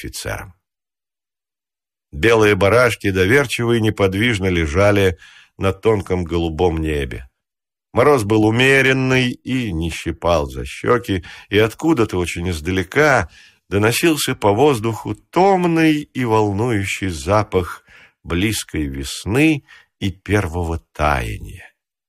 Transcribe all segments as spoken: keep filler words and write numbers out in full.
офицером. Белые барашки доверчиво и неподвижно лежали на тонком голубом небе. Мороз был умеренный и не щипал за щеки, и откуда-то очень издалека доносился по воздуху томный и волнующий запах близкой весны и первого таяния.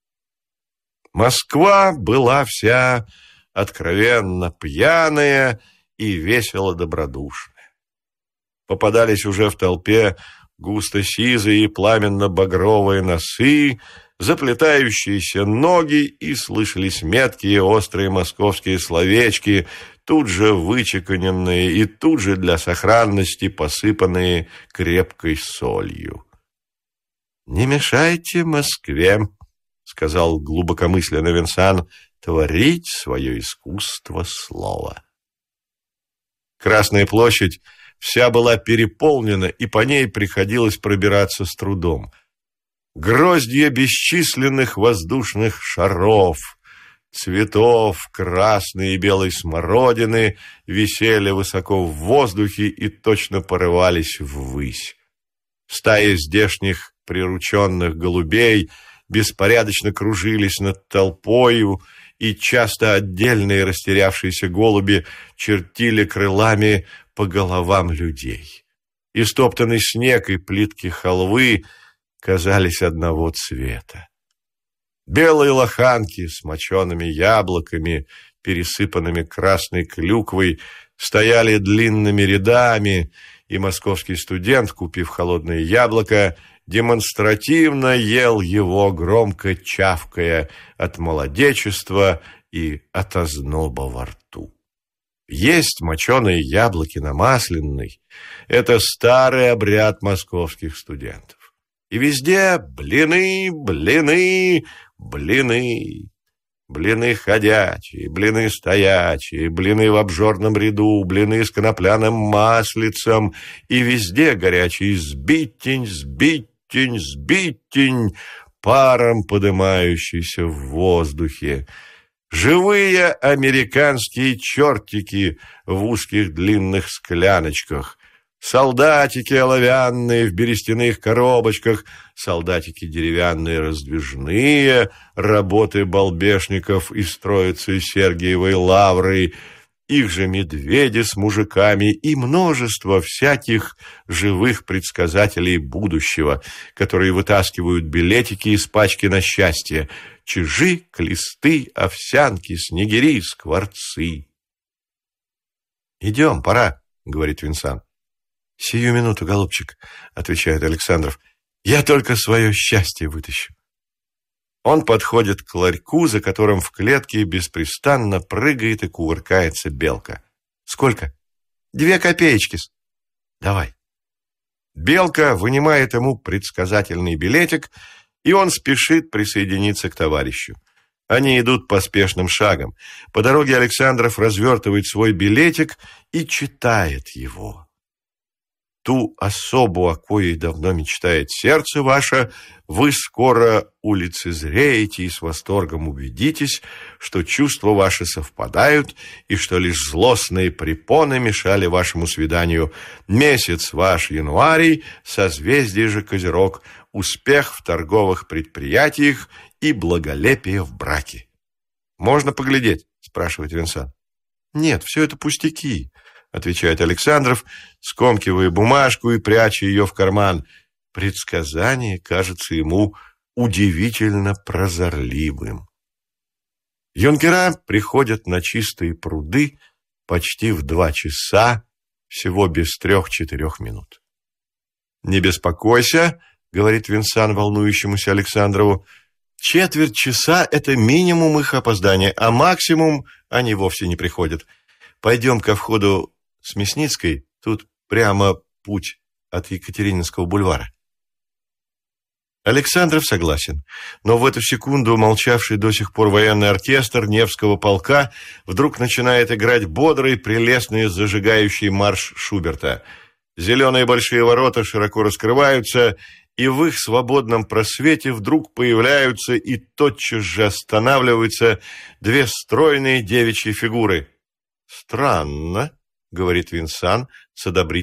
Москва была вся откровенно пьяная и весело добродушная. Попадались уже в толпе густо сизые и пламенно-багровые носы, заплетающиеся ноги, и слышались меткие острые московские словечки, тут же вычеканенные и тут же для сохранности посыпанные крепкой солью. «Не мешайте Москве», — сказал глубокомысленно Винсан, — «творить свое искусство слова». Красная площадь вся была переполнена, и по ней приходилось пробираться с трудом. Гроздья бесчисленных воздушных шаров, цветов красной и белой смородины висели высоко в воздухе и точно порывались ввысь. Стаи здешних прирученных голубей беспорядочно кружились над толпою, и часто отдельные растерявшиеся голуби чертили крылами по головам людей. Истоптанный снег и плитки халвы казались одного цвета. Белые лоханки с мочеными яблоками, пересыпанными красной клюквой, стояли длинными рядами, и московский студент, купив холодное яблоко, демонстративно ел его, громко чавкая от молодечества и от озноба во рту. Есть моченые яблоки на масляной – это старый обряд московских студентов. И везде блины, блины, блины. Блины ходячие, блины стоячие, блины в обжорном ряду, блины с конопляным маслицем. И везде горячий сбитень, сбитень, сбитень, паром подымающийся в воздухе. Живые американские чертики в узких длинных скляночках. Солдатики оловянные в берестяных коробочках, солдатики деревянные раздвижные, работы балбешников из Троицы Сергиевой Лавры, их же медведи с мужиками и множество всяких живых предсказателей будущего, которые вытаскивают билетики из пачки на счастье: чижи, клесты, овсянки, снегири, скворцы. «Идем, пора», — говорит Винсан. «Сию минуту, голубчик», — отвечает Александров. «Я только свое счастье вытащу». Он подходит к ларьку, за которым в клетке беспрестанно прыгает и кувыркается белка. «Сколько?» «Две копеечки-с». «Давай». Белка вынимает ему предсказательный билетик, и он спешит присоединиться к товарищу. Они идут поспешным шагом. По дороге Александров развертывает свой билетик и читает его. «Ту особу, о коей давно мечтает сердце ваше, вы скоро улицезреете и с восторгом убедитесь, что чувства ваши совпадают и что лишь злостные препоны мешали вашему свиданию. Месяц ваш январий, созвездие же Козерог, успех в торговых предприятиях и благолепие в браке». «Можно поглядеть?» – спрашивает Винсан. «Нет, все это пустяки», – отвечает Александров, скомкивая бумажку и пряча ее в карман. Предсказание кажется ему удивительно прозорливым. Юнкера приходят на чистые пруды почти в два часа, всего без трех-четырех минут. «Не беспокойся», — говорит Винсан волнующемуся Александрову, «четверть часа — это минимум их опоздания, а максимум они вовсе не приходят. Пойдем ко входу с Мясницкой, тут прямо путь от Екатерининского бульвара». Александров согласен, но в эту секунду молчавший до сих пор военный оркестр Невского полка вдруг начинает играть бодрый, прелестный, зажигающий марш Шуберта. Зеленые большие ворота широко раскрываются, и в их свободном просвете вдруг появляются и тотчас же останавливаются две стройные девичьи фигуры. «Странно», — говорит Винсан с одобрительным